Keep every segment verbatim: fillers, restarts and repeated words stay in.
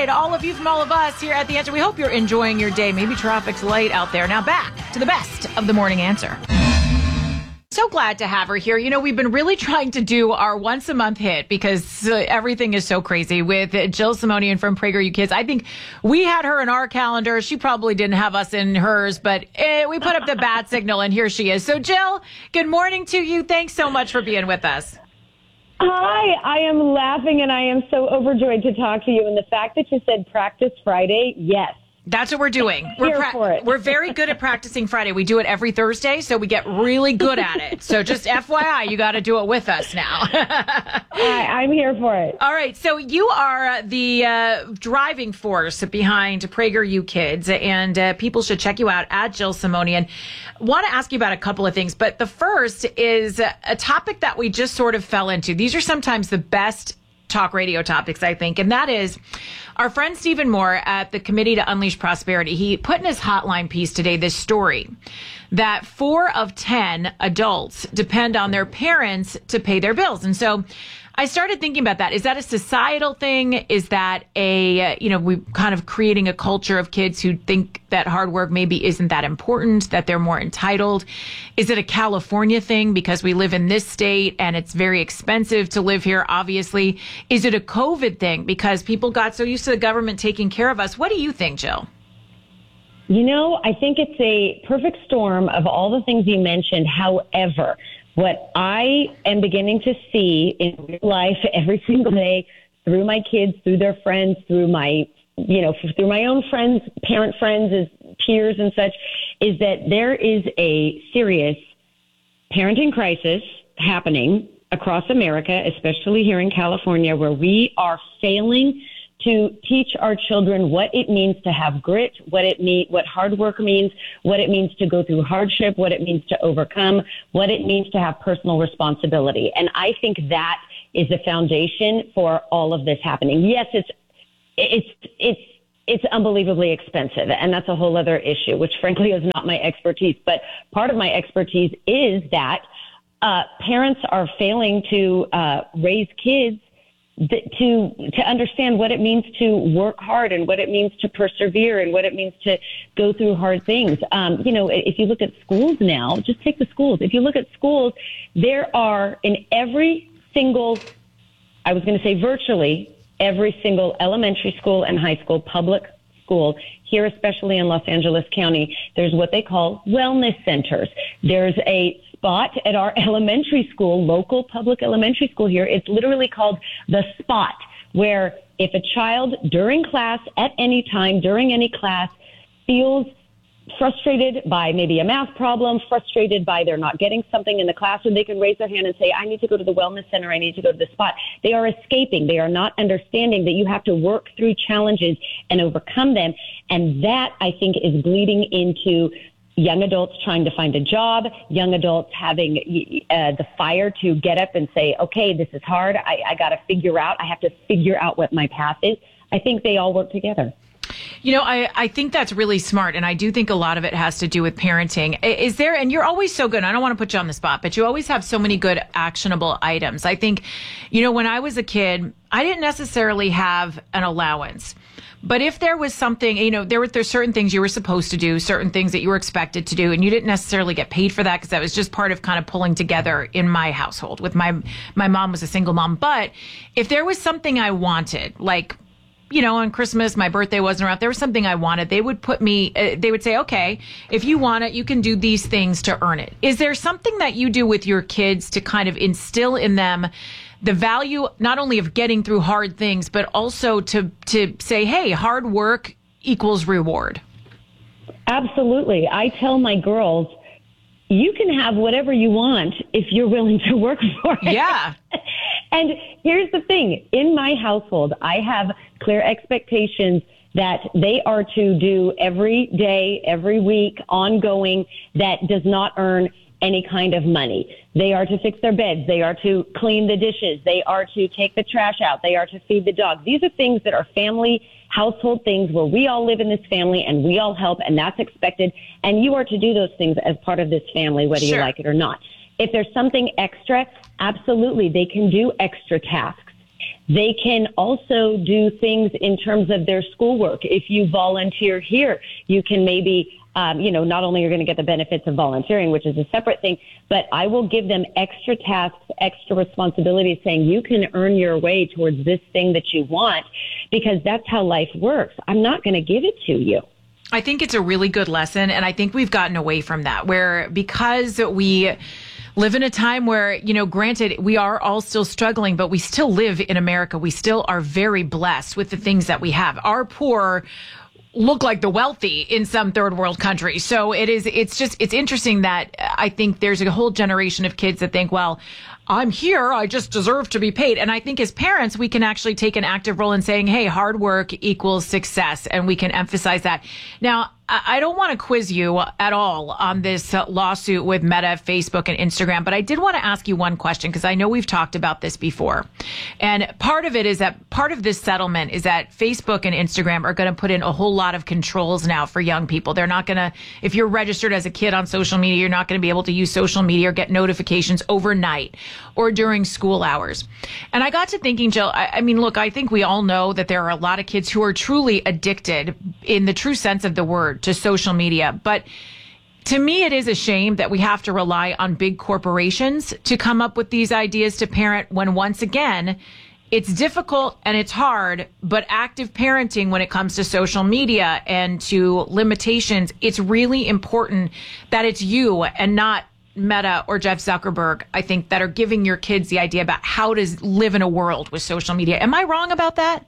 to all of you from all of us here at The Answer. We hope you're enjoying your day. Maybe traffic's light out there. Now back to the best of the morning answer. So glad to have her here. You know, we've been really trying to do our once a month hit because uh, everything is so crazy with Jill Simonian from PragerU Kids. I think we had her in our calendar. She probably didn't have us in hers, but eh, we put up the bat signal and here she is. So Jill, good morning to you. Thanks so much for being with us. Hi, I am laughing and I am so overjoyed to talk to you. And the fact that you said practice Friday, yes. That's what we're doing. We're Here pra- for it. We're very good at practicing Friday. We do it every Thursday, so we get really good at it. So just F Y I, you got to do it with us now. I, I'm here for it. All right. So you are the uh, driving force behind PragerU Kids, and uh, people should check you out at Jill Simonian. Want to ask you about a couple of things, but the first is a topic that we just sort of fell into. These are sometimes the best talk radio topics, I think, and that is our friend Stephen Moore at the Committee to Unleash Prosperity. He put in his hotline piece today this story that four of ten adults depend on their parents to pay their bills. And so I started thinking about that. Is that a societal thing? Is that a, you know, we kind of creating a culture of kids who think that hard work maybe isn't that important, that they're more entitled? Is it a California thing because we live in this state and it's very expensive to live here, obviously? Is it a COVID thing because people got so used to the government taking care of us? What do you think, Jill? You know, I think it's a perfect storm of all the things you mentioned. However, what I am beginning to see in real life every single day through my kids, through their friends, through my, you know, through my own friends, parent friends, as peers and such, is that there is a serious parenting crisis happening across America, especially here in California, where we are failing to teach our children what it means to have grit, what it mean, what hard work means, what it means to go through hardship, what it means to overcome, what it means to have personal responsibility. And I think that is the foundation for all of this happening. Yes, it's it's it's it's unbelievably expensive, and that's a whole other issue, which frankly is not my expertise. But part of my expertise is that uh, parents are failing to uh, raise kids to to understand what it means to work hard and what it means to persevere and what it means to go through hard things. Um, you know, if you look at schools now, just take the schools. If you look at schools, there are in every single, I was going to say virtually every single elementary school and high school, public school, here especially in Los Angeles County, there's what they call wellness centers. There's a spot at our elementary school, local public elementary school here. It's literally called The Spot, where if a child during class, at any time, during any class, feels frustrated by maybe a math problem, frustrated by they're not getting something in the classroom, they can raise their hand and say, I need to go to the wellness center, I need to go to The Spot. They are escaping. They are not understanding that you have to work through challenges and overcome them. And that, I think, is bleeding into young adults trying to find a job, young adults having uh, the fire to get up and say, okay, this is hard. I, I got to figure out. I have to figure out what my path is. I think they all work together. You know, I, I think that's really smart. And I do think a lot of it has to do with parenting. Is there, and you're always so good. I don't want to put you on the spot, but you always have so many good actionable items. I think, you know, when I was a kid, I didn't necessarily have an allowance. But if there was something, you know, there were there's certain things you were supposed to do, certain things that you were expected to do, and you didn't necessarily get paid for that because that was just part of kind of pulling together in my household. With my my mom was a single mom. But if there was something I wanted, like, you know, on Christmas, my birthday wasn't around, there was something I wanted, they would put me, uh, they would say, okay, if you want it, you can do these things to earn it. Is there something that you do with your kids to kind of instill in them the value not only of getting through hard things, but also to to say, hey, hard work equals reward? Absolutely. I tell my girls, you can have whatever you want if you're willing to work for it. Yeah. And here's the thing. In my household, I have clear expectations that they are to do every day, every week, ongoing, that does not earn any kind of money. They are to fix their beds. They are to clean the dishes. They are to take the trash out. They are to feed the dog. These are things that are family household things where we all live in this family and we all help, and that's expected. And you are to do those things as part of this family, whether Sure. you like it or not. If there's something extra, absolutely, they can do extra tasks. They can also do things in terms of their schoolwork. If you volunteer here, you can maybe, um, you know, not only you're going to get the benefits of volunteering, which is a separate thing, but I will give them extra tasks, extra responsibilities, saying you can earn your way towards this thing that you want, because that's how life works. I'm not going to give it to you. I think it's a really good lesson. And I think we've gotten away from that, where because we live in a time where, you know, granted, we are all still struggling, but we still live in America. We still are very blessed with the things that we have. Our poor look like the wealthy in some third world countries. So it is, it's just, it's interesting that I think there's a whole generation of kids that think, well, I'm here, I just deserve to be paid. And I think as parents, we can actually take an active role in saying, hey, hard work equals success. And we can emphasize that. Now, I don't want to quiz you at all on this lawsuit with Meta, Facebook, and Instagram, but I did want to ask you one question, because I know we've talked about this before. And part of it is that part of this settlement is that Facebook and Instagram are going to put in a whole lot of controls now for young people. They're not going to, if you're registered as a kid on social media, you're not going to be able to use social media or get notifications overnight or during school hours. And I got to thinking, Jill, I, I mean, look, I think we all know that there are a lot of kids who are truly addicted in the true sense of the word to social media. But to me, it is a shame that we have to rely on big corporations to come up with these ideas to parent, when once again, it's difficult and it's hard, but active parenting when it comes to social media and to limitations, it's really important that it's you and not Meta or Jeff Zuckerberg, I think, that are giving your kids the idea about how to live in a world with social media. Am I wrong about that?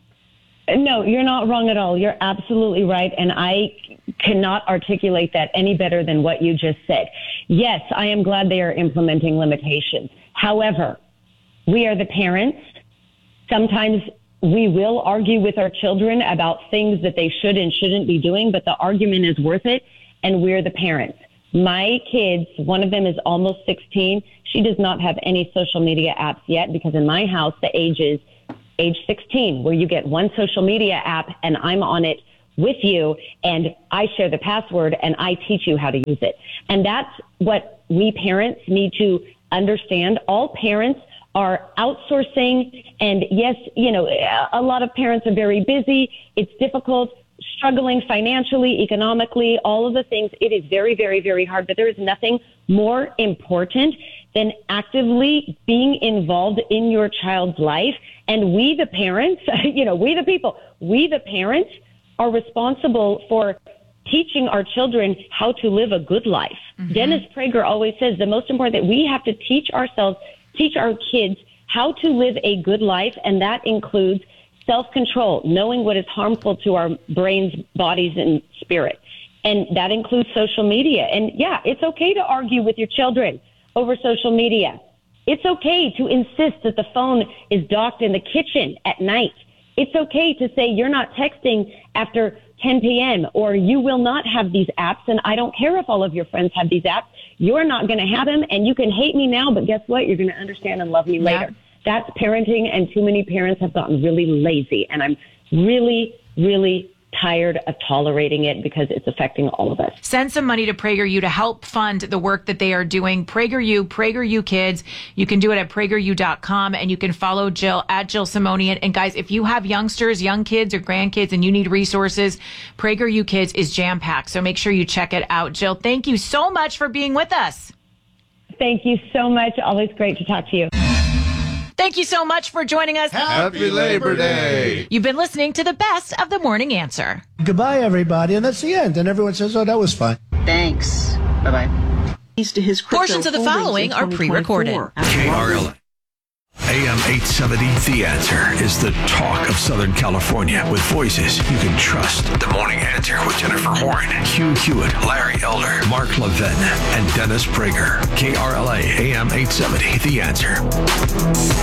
No, you're not wrong at all. You're absolutely right. And I cannot articulate that any better than what you just said. Yes, I am glad they are implementing limitations. However, we are the parents. Sometimes we will argue with our children about things that they should and shouldn't be doing, but the argument is worth it, and we're the parents. My kids, one of them is almost sixteen. She does not have any social media apps yet, because in my house, the age is age sixteen, where you get one social media app and I'm on it with you and I share the password and I teach you how to use it. And that's what we parents need to understand. All parents are outsourcing, and yes, you know, a lot of parents are very busy. It's difficult, struggling financially, economically, all of the things. It is very, very, very hard, but there is nothing more important than actively being involved in your child's life. And we, the parents, you know, we the people, we the parents are responsible for teaching our children how to live a good life. Mm-hmm. Dennis Prager always says the most important that we have to teach ourselves, teach our kids how to live a good life, and that includes self-control, knowing what is harmful to our brains, bodies, and spirit. And that includes social media. And yeah, it's okay to argue with your children over social media. It's okay to insist that the phone is docked in the kitchen at night. It's okay to say you're not texting after ten p.m. or you will not have these apps, and I don't care if all of your friends have these apps. You're not going to have them, and you can hate me now, but guess what? You're going to understand and love me later. Yeah. That's parenting, and too many parents have gotten really lazy, and I'm really, really tired of tolerating it because it's affecting all of us. Send some money to PragerU to help fund the work that they are doing. PragerU, PragerU Kids. You can do it at prager u dot com, and you can follow Jill at Jill Simonian. And guys, if you have youngsters, young kids or grandkids, and you need resources, PragerU Kids is jam-packed. So make sure you check it out. Jill, thank you so much for being with us. Thank you so much. Always great to talk to you. Thank you so much for joining us. Happy Labor Day. You've been listening to the best of the Morning Answer. Goodbye, everybody. And that's the end. And everyone says, oh, that was fun. Thanks. Bye-bye. To his Portions of the following are pre-recorded. K R L A M eight seventy, The Answer is the talk of Southern California with voices you can trust. The Morning Answer with Jennifer Horn, Hugh Hewitt, Larry Elder, Mark Levin, and Dennis Prager. K R L A A M eight seventy, The Answer.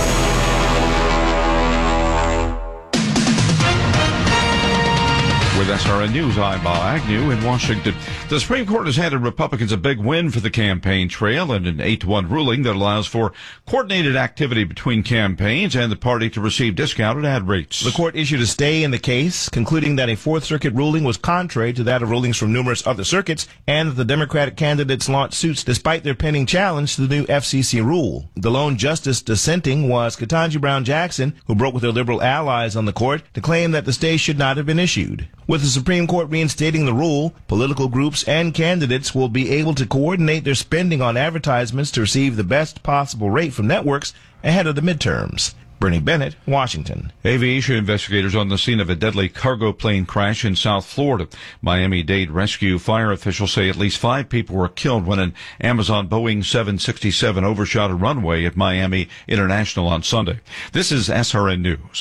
With a S R N News. I'm Bob Agnew in Washington. The Supreme Court has handed Republicans a big win for the campaign trail in an eight to one ruling that allows for coordinated activity between campaigns and the party to receive discounted ad rates. The court issued a stay in the case, concluding that a Fourth Circuit ruling was contrary to that of rulings from numerous other circuits, and that the Democratic candidates launched suits despite their pending challenge to the new F C C rule. The lone justice dissenting was Ketanji Brown Jackson, who broke with her liberal allies on the court to claim that the stay should not have been issued. With the Supreme Court reinstating the rule, political groups and candidates will be able to coordinate their spending on advertisements to receive the best possible rate from networks ahead of the midterms. Bernie Bennett, Washington. Aviation investigators on the scene of a deadly cargo plane crash in South Florida. Miami-Dade rescue fire officials say at least five people were killed when an Amazon Boeing seven sixty-seven overshot a runway at Miami International on Sunday. This is S R N News.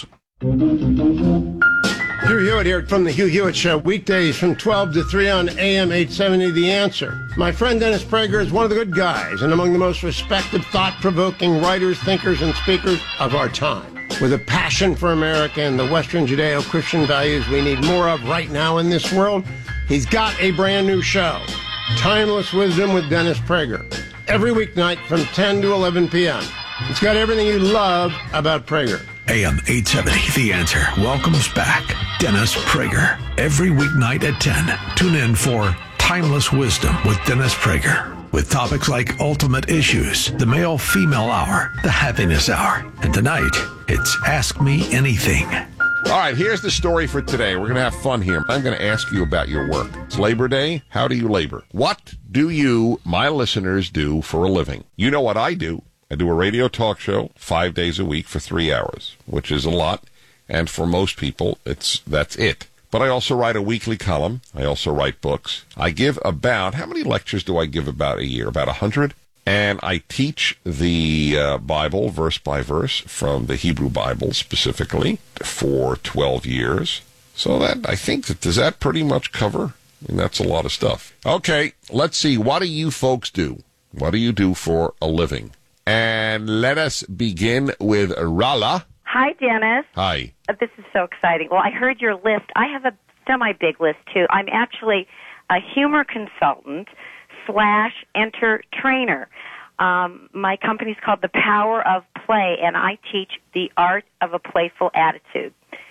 Hugh Hewitt here from the Hugh Hewitt Show, weekdays from twelve to three on A M eight seventy, The Answer. My friend Dennis Prager is one of the good guys and among the most respected, thought-provoking writers, thinkers, and speakers of our time. With a passion for America and the Western Judeo-Christian values we need more of right now in this world, he's got a brand new show, Timeless Wisdom with Dennis Prager, every weeknight from ten to eleven p.m. It's got everything you love about Prager. A M eight seventy, The Answer welcomes back Dennis Prager. Every weeknight at ten, tune in for Timeless Wisdom with Dennis Prager. With topics like ultimate issues, the male-female hour, the happiness hour. And tonight, it's Ask Me Anything. All right, here's the story for today. We're going to have fun here. I'm going to ask you about your work. It's Labor Day. How do you labor? What do you, my listeners, do for a living? You know what I do. I do a radio talk show five days a week for three hours, which is a lot. And for most people, it's that's it. But I also write a weekly column. I also write books. I give about, how many lectures do I give about a year? About a hundred. And I teach the uh, Bible verse by verse from the Hebrew Bible specifically for twelve years. So that, I think that, does that pretty much cover? I mean, that's a lot of stuff. Okay, let's see. What do you folks do? What do you do for a living? And let us begin with Rala. Hi, Dennis. Hi. Uh, This is so exciting. Well, I heard your list. I have a semi-big list, too. I'm actually a humor consultant slash entertainer. Um, my company's called The Power of Play, and I teach the art of a playful attitude.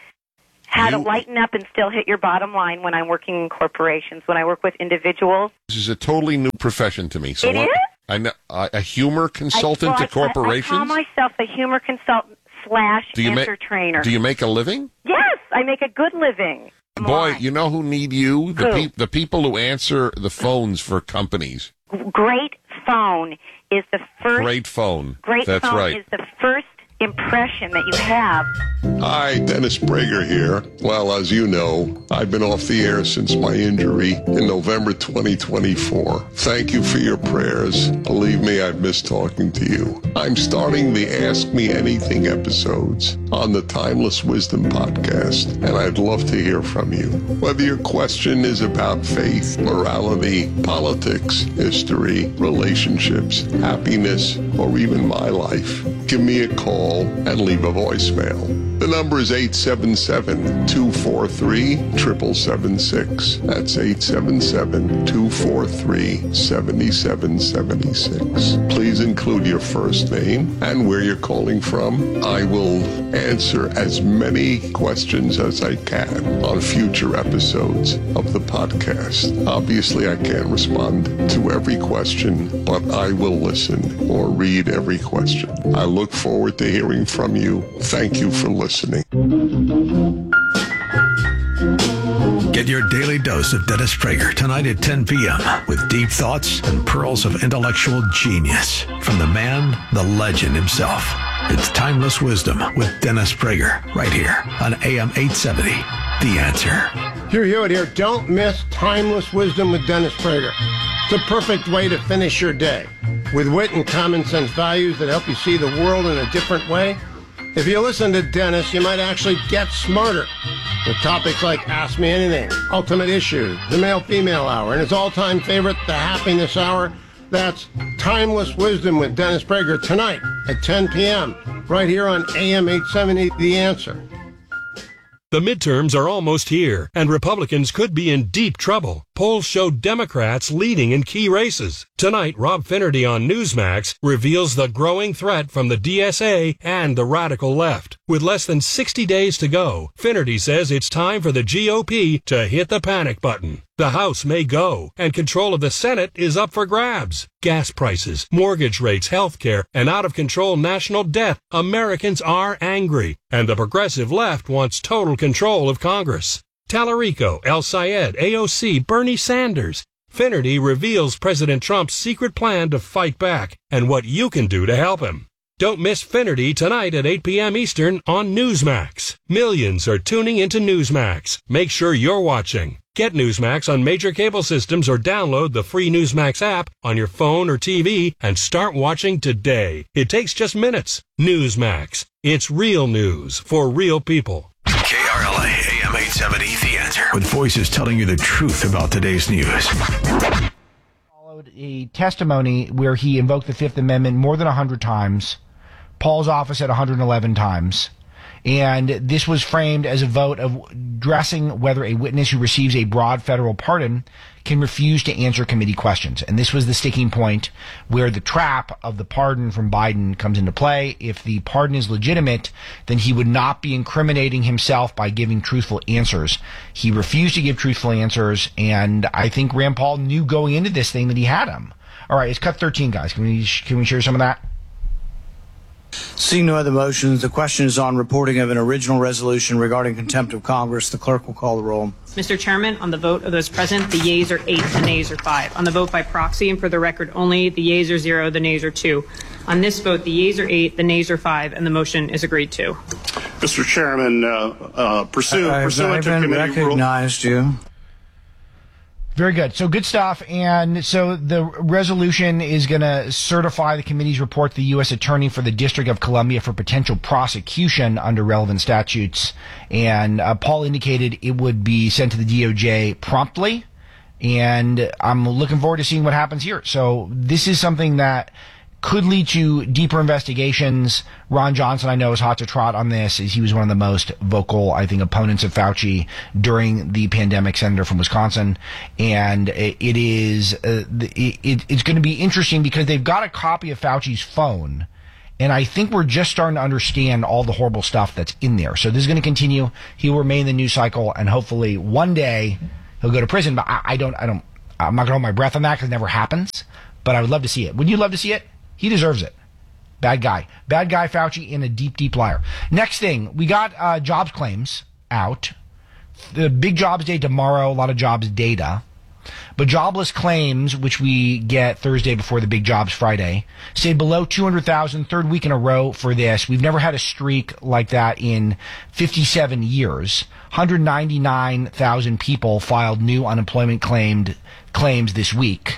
How you, to lighten up and still hit your bottom line when I'm working in corporations, when I work with individuals. This is a totally new profession to me. So it what, is? I know, uh, a humor consultant I, well, to corporations? I, I call myself a humor consultant slash do you entertainer. Ma- do you make a living? Yes, I make a good living. Boy, you know who need you? The, Who? pe- the people who answer the phones for companies. Great phone is the first. Great phone. Great That's phone right. is the first impression that you have. Hi, Dennis Prager here. Well, as you know, I've been off the air since my injury in November twenty twenty-four. Thank you for your prayers. Believe me, I've missed talking to you. I'm starting the Ask Me Anything episodes on the Timeless Wisdom podcast, and I'd love to hear from you. Whether your question is about faith, morality, politics, history, relationships, happiness, or even my life, give me a call and leave a voicemail. The number is eight seven seven, two four three, seven seven seven six. That's eight seven seven, two four three, seven seven seven six. Please include your first name and where you're calling from. I will answer as many questions as I can on future episodes of the podcast. Obviously, I can't respond to every question, but I will listen or read every question. I look forward to hearing from you. Thank you for listening. Get your daily dose of Dennis Prager tonight at ten p.m. with deep thoughts and pearls of intellectual genius from the man, the legend himself. It's Timeless Wisdom with Dennis Prager right here on A M eight seventy, The Answer. Hugh Hewitt here. Don't miss Timeless Wisdom with Dennis Prager. It's a perfect way to finish your day with wit and common sense values that help you see the world in a different way. If you listen to Dennis, you might actually get smarter with topics like Ask Me Anything, Ultimate Issues, the Male-Female Hour, and his all-time favorite, the Happiness Hour. That's Timeless Wisdom with Dennis Prager tonight at ten p.m. right here on A M eight seventy, The Answer. The midterms are almost here, and Republicans could be in deep trouble. Polls show Democrats leading in key races. Tonight, Rob Finnerty on Newsmax reveals the growing threat from the D S A and the radical left. With less than sixty days to go, Finnerty says it's time for the G O P to hit the panic button. The House may go, and control of the Senate is up for grabs. Gas prices, mortgage rates, health care, and out-of-control national debt. Americans are angry, and the progressive left wants total control of Congress. Tallarico, El Sayed, A O C, Bernie Sanders. Finnerty reveals President Trump's secret plan to fight back and what you can do to help him. Don't miss Finnerty tonight at eight p.m. Eastern on Newsmax. Millions are tuning into Newsmax. Make sure you're watching. Get Newsmax on major cable systems or download the free Newsmax app on your phone or T V and start watching today. It takes just minutes. Newsmax. It's real news for real people. K R L A, A M eight seventy, The Answer. With voices telling you the truth about today's news. Followed a testimony where he invoked the Fifth Amendment more than one hundred times. Paul's office at one hundred eleven times. And this was framed as a vote of addressing whether a witness who receives a broad federal pardon can refuse to answer committee questions. And this was the sticking point where the trap of the pardon from Biden comes into play. If the pardon is legitimate, then he would not be incriminating himself by giving truthful answers. He refused to give truthful answers, and I think Rand Paul knew going into this thing that he had him. All right, it's cut thirteen, guys. Can we, can we share some of that? Seeing no other motions, the question is on reporting of an original resolution regarding contempt of Congress. The clerk will call the roll. Mister Chairman, on the vote of those present, the yeas are eight, the nays are five. On the vote by proxy, and for the record only, the yeas are zero, the nays are two. On this vote, the yeas are eight, the nays are five, and the motion is agreed to. Mister Chairman, uh, uh, pursue, I, pursuant to committee recognized rule. you. Very good. So good stuff. And so the resolution is going to certify the committee's report to the U S Attorney for the District of Columbia for potential prosecution under relevant statutes. And uh, Paul indicated it would be sent to the D O J promptly. And I'm looking forward to seeing what happens here. So this is something that could lead to deeper investigations. Ron Johnson, I know, is hot to trot on this, as he was one of the most vocal, I think, opponents of Fauci during the pandemic, senator from Wisconsin. And it is, uh, it, it's going to be interesting because they've got a copy of Fauci's phone. And I think we're just starting to understand all the horrible stuff that's in there. So this is going to continue. He will remain in the news cycle, and hopefully one day he'll go to prison. But I, I don't, I don't, I'm not going to hold my breath on that because it never happens. But I would love to see it. Would you love to see it? He deserves it. Bad guy. Bad guy Fauci and a deep, deep liar. Next thing, we got uh, jobs claims out. The big jobs day tomorrow, a lot of jobs data. But jobless claims, which we get Thursday before the big jobs Friday, stay below two hundred thousand, third week in a row for this. We've never had a streak like that in fifty-seven years. one hundred ninety-nine thousand people filed new unemployment claimed claims this week.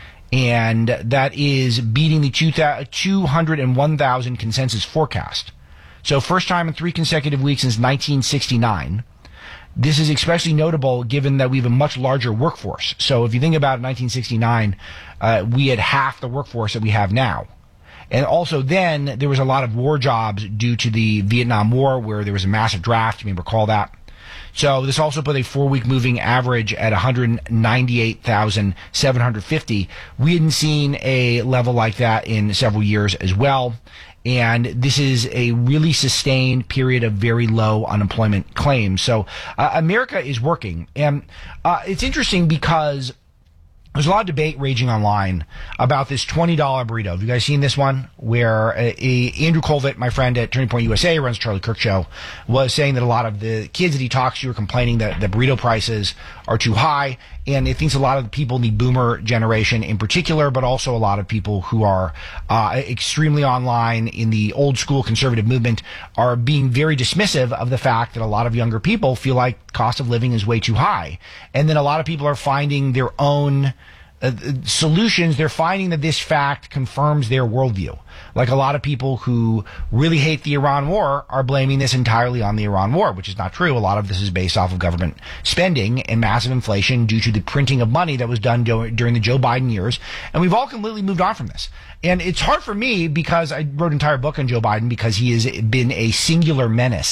And that is beating the two hundred one thousand consensus forecast. So first time in three consecutive weeks since nineteen sixty-nine. This is especially notable given that we have a much larger workforce. So if you think about nineteen sixty-nine, uh, we had half the workforce that we have now. And also then there was a lot of war jobs due to the Vietnam War where there was a massive draft. You may recall that. So this also put a four-week moving average at one hundred ninety-eight thousand seven hundred fifty. We hadn't seen a level like that in several years as well. And this is a really sustained period of very low unemployment claims. So uh, America is working. And uh, it's interesting because there's a lot of debate raging online about this twenty dollar burrito. Have you guys seen this one? Where a, a Andrew Colvett, my friend at Turning Point U S A, runs Charlie Kirk Show, was saying that a lot of the kids that he talks to are complaining that the burrito prices are too high. And he thinks a lot of the people in the boomer generation in particular, but also a lot of people who are uh, extremely online in the old school conservative movement are being very dismissive of the fact that a lot of younger people feel like cost of living is way too high. And then a lot of people are finding their own Uh, solutions. They're finding that this fact confirms their worldview. Like a lot of people who really hate the Iran war are blaming this entirely on the Iran war, which is not true. A lot of this is based off of government spending and massive inflation due to the printing of money that was done do- during the Joe Biden years. And we've all completely moved on from this. And it's hard for me because I wrote an entire book on Joe Biden because he has been a singular menace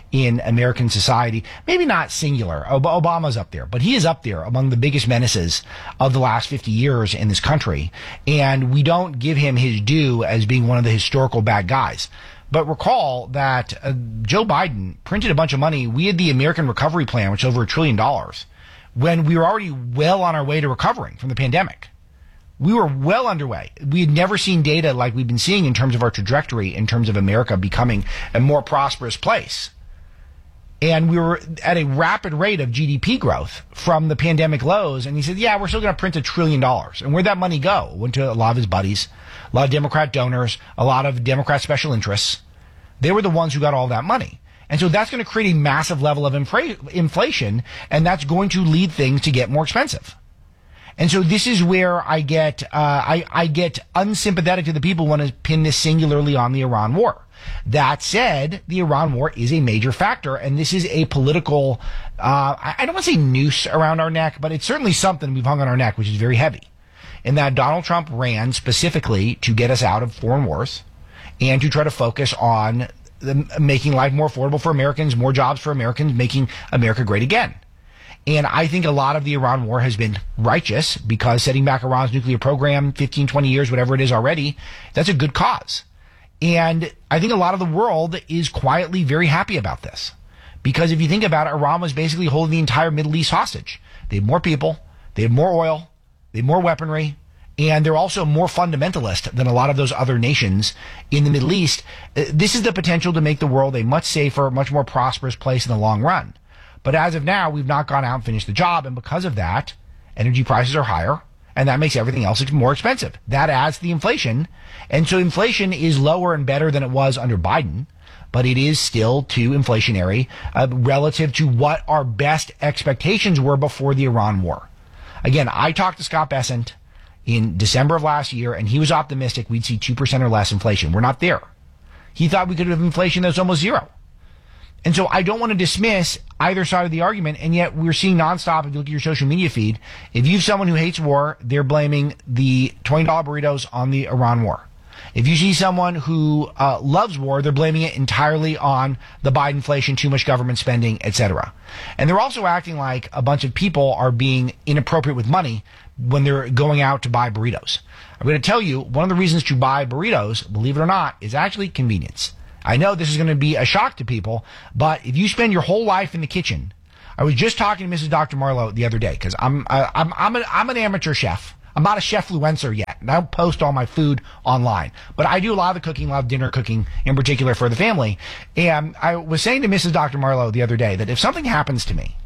in American society. Maybe not singular. Ob- Obama's up there, but he is up there among the biggest menaces of the last fifty years in this country. And we don't give him his due as being one of the historical bad guys. But recall that uh, Joe Biden printed a bunch of money. We had the American Recovery Plan, which is over a trillion dollars, when we were already well on our way to recovering from the pandemic. We were well underway. We had never seen data like we've been seeing in terms of our trajectory, in terms of America becoming a more prosperous place. And we were at a rapid rate of G D P growth from the pandemic lows. And he said, yeah, we're still going to print a trillion dollars. And where'd that money go? It went to a lot of his buddies, a lot of Democrat donors, a lot of Democrat special interests. They were the ones who got all that money. And so that's going to create a massive level of infra- inflation, and that's going to lead things to get more expensive. And so this is where I get, uh, I, I get unsympathetic to the people who want to pin this singularly on the Iran war. That said, the Iran war is a major factor, and this is a political, uh, I don't want to say noose around our neck, but it's certainly something we've hung on our neck, which is very heavy. In that Donald Trump ran specifically to get us out of foreign wars and to try to focus on the, making life more affordable for Americans, more jobs for Americans, making America great again. And I think a lot of the Iran war has been righteous because setting back Iran's nuclear program, fifteen, twenty years, whatever it is already, that's a good cause. And I think a lot of the world is quietly very happy about this. Because if you think about it, Iran was basically holding the entire Middle East hostage. They have more people, they have more oil, they have more weaponry, and they're also more fundamentalist than a lot of those other nations in the Middle East. This is the potential to make the world a much safer, much more prosperous place in the long run. But as of now, we've not gone out and finished the job, and because of that, energy prices are higher, and that makes everything else more expensive. That adds to the inflation, and so inflation is lower and better than it was under Biden, but it is still too inflationary uh, relative to what our best expectations were before the Iran war. Again, I talked to Scott Bessent in December of last year, and he was optimistic we'd see two percent or less inflation. We're not there. He thought we could have inflation that's almost zero. And so I don't want to dismiss either side of the argument, and yet we're seeing nonstop, if you look at your social media feed, if you have someone who hates war, they're blaming the twenty dollar burritos on the Iran war. If you see someone who uh, loves war, they're blaming it entirely on the Biden inflation, too much government spending, et cetera. And they're also acting like a bunch of people are being inappropriate with money when they're going out to buy burritos. I'm going to tell you, one of the reasons to buy burritos, believe it or not, is actually convenience. I know this is going to be a shock to people, but if you spend your whole life in the kitchen, I was just talking to Missus Doctor Marlowe the other day because I'm uh, I'm I'm an, I'm an amateur chef. I'm not a chef-fluencer yet, and I don't post all my food online, but I do a lot of the cooking, a lot of dinner cooking in particular for the family. And I was saying to Missus Doctor Marlowe the other day that if something happens to me,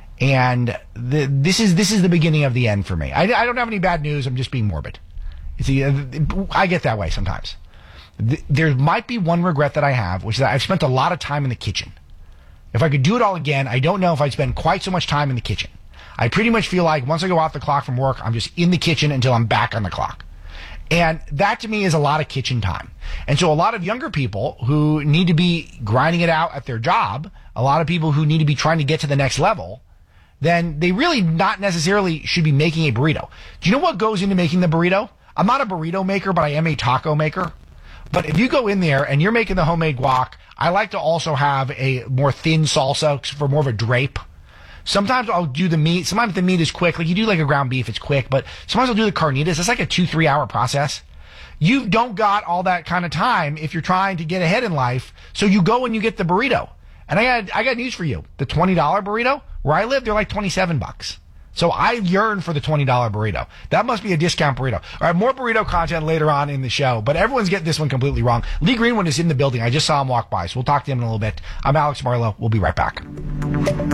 and the, this is this is the beginning of the end for me. I, I don't have any bad news. I'm just being morbid. See, I get that way sometimes. There might be one regret that I have, which is that I've spent a lot of time in the kitchen. If I could do it all again, I don't know if I'd spend quite so much time in the kitchen. I pretty much feel like once I go off the clock from work, I'm just in the kitchen until I'm back on the clock. And that to me is a lot of kitchen time. And so a lot of younger people who need to be grinding it out at their job, a lot of people who need to be trying to get to the next level, then they really not necessarily should be making a burrito. Do you know what goes into making the burrito? I'm not a burrito maker, but I am a taco maker. But if you go in there and you're making the homemade guac, I like to also have a more thin salsa for more of a drape. Sometimes I'll do the meat. Sometimes the meat is quick. Like you do like a ground beef, it's quick. But sometimes I'll do the carnitas. It's like a two, three hour process. You don't got all that kind of time if you're trying to get ahead in life. So you go and you get the burrito. And I got, I got news for you. The twenty dollar burrito, where I live, they're like twenty-seven bucks. So I yearn for the twenty dollar burrito. That must be a discount burrito. All right, more burrito content later on in the show, but everyone's getting this one completely wrong. Lee Greenwood is in the building. I just saw him walk by, so we'll talk to him in a little bit. I'm Alex Marlowe. We'll be right back.